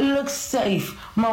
looks safe,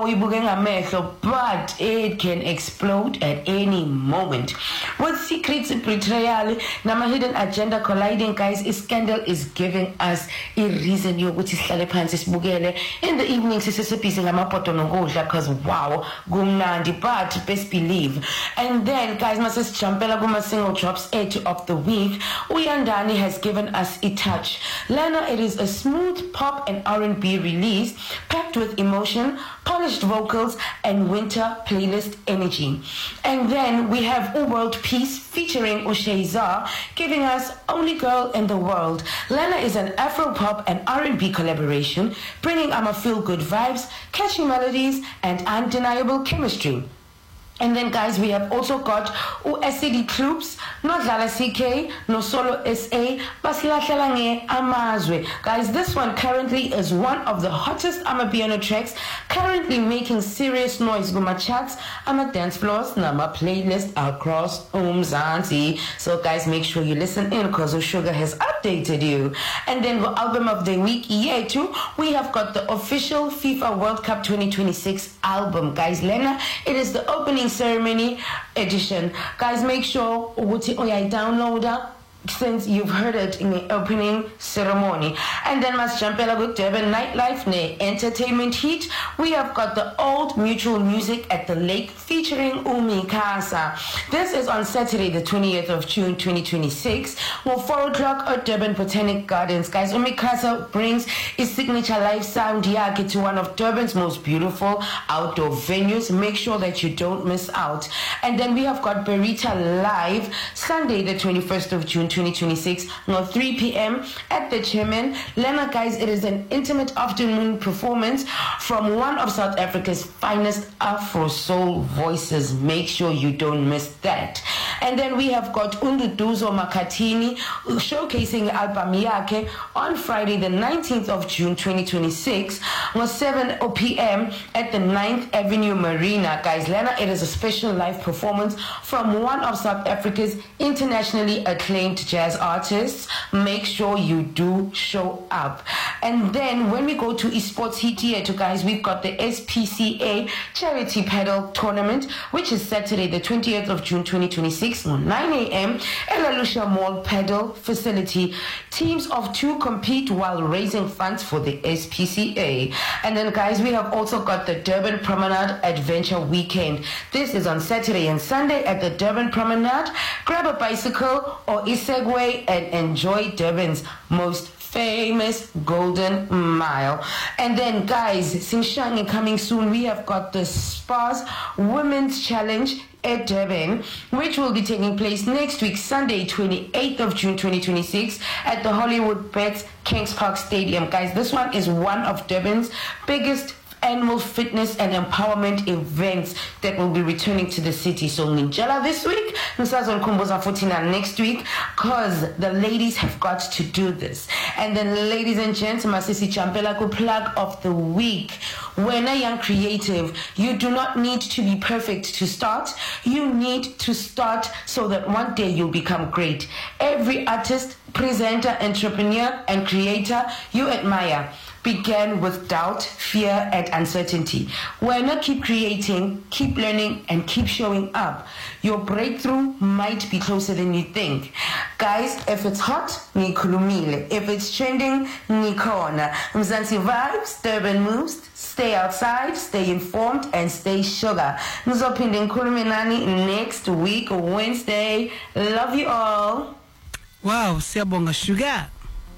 but it can explode at any moment. With secrets betrayal, nama hidden agenda colliding, guys, this scandal is giving us a reason yokuthi sihlale phansi sibukele. In the evening sisesebhizi ngamapoto nokudla because wow, kumnandi, but best believe. And then guys, masesijumpela kuma single drops of the week. Uyandani has given us a touch. Lana, it is a smooth pop and R&B release packed with emotion, polished vocals, and winter playlist energy. And then we have World Peace featuring Usheza giving us Only Girl in the World. Lana is an Afro-pop and R&B collaboration, bringing feel-good vibes, catchy melodies, and undeniable chemistry. And then guys, we have also got SCD Troops, no Dlala CK, no Solo SA, basilahlela nge Amazwe. Guys, this one currently is one of the hottest Amapiano tracks, currently making serious noise with my charts, dance floors, nama playlist across Umzansi. So guys, make sure you listen in because Sugar has updated you. And then the album of the week, too, we have got the official FIFA World Cup 2026 album. Guys, Lena, it is the opening ceremony edition. Guys, make sure you download since you've heard it in the opening ceremony. And then mas jumpela with Durban nightlife ne entertainment heat. We have got the old mutual music at the lake featuring Umikasa. This is on Saturday the 20th of June 2026. Well, 4 o'clock at Durban Botanic Gardens. Guys, Umikasa brings his signature live sound yake to one of Durban's most beautiful outdoor venues. Make sure that you don't miss out. And then we have got Berita live Sunday the 21st of June 2026 at 3 p.m. at the Chairman. Lena, guys, it is an intimate afternoon performance from one of South Africa's finest Afro soul voices. Make sure you don't miss that. And then we have got Unduduzo Makatini showcasing album yake on Friday the 19th of June 2026 at 7 p.m. at the 9th Avenue Marina. Guys, Lena, it is a special live performance from one of South Africa's internationally acclaimed jazz artists. Make sure you do show up. And then when we go to esports heat theater, guys, we've got the SPCA Charity Paddle Tournament, which is Saturday the 20th of June 2026 at 9 a.m. at La Lucia Mall Paddle Facility. Teams of 2 compete while raising funds for the SPCA. And then guys, we have also got the Durban Promenade Adventure Weekend. This is on Saturday and Sunday at the Durban Promenade. Grab a bicycle or Segway and enjoy Durban's most famous Golden Mile. And then guys, Simshangi coming soon, we have got the Spas Women's Challenge at Durban, which will be taking place next week, Sunday, 28th of June 2026 at the Hollywood Bets Kings Park Stadium. Guys, this one is one of Durban's biggest annual fitness and empowerment events that will be returning to the city. So Ninjala this week, Nsazon Kumboza 14 next week, because the ladies have got to do this. And then ladies and gents, Masisi Champelaku plug of the week. When a young creative, you do not need to be perfect to start. You need to start so that one day you'll become great. Every artist, presenter, entrepreneur, and creator you admire began with doubt, fear, and uncertainty. Why not keep creating, keep learning, and keep showing up? Your breakthrough might be closer than you think. Guys, if it's hot, nikhulumile. If it's trending, nikhona. Mzansi vibes, Durban moves. Stay outside, stay informed, and stay sugar. Nizopinde nkhuluminani next week, Wednesday. Love you all. Wow, siyabonga Sugar.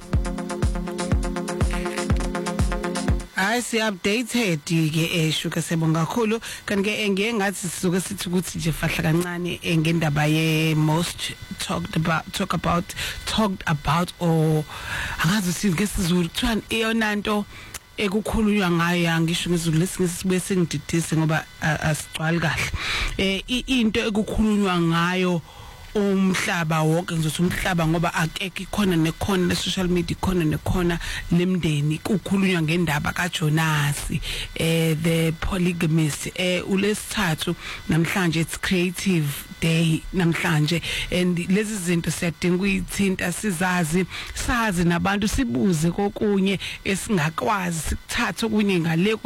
I see updated ke Sugar sebonga kakhulu kanike engeke ngathi sisuke sithi ukuthi nje fahla kancane ngendaba ye most talked about or angazi sike sizulu kuthiwa eyonanto ekukhulunywa ngayo angisho ngizulu lesingisi sibuye singididise ngoba asicwali kahle into ekukhulunywa ngayo umhlaba wonke ngizothi umhlaba ngoba akekho ikhona nekhona social media ikhona nekhona lemndeni kukhulunywa ngendaba kaJonas the polygamist ulesithathu namhlanje it's creative day namhlanje and lezi zinto siyadinga ukuyithinta sizazi sazi nabantu sibuze kokunye esingakwazi sikuthatha okunye ngale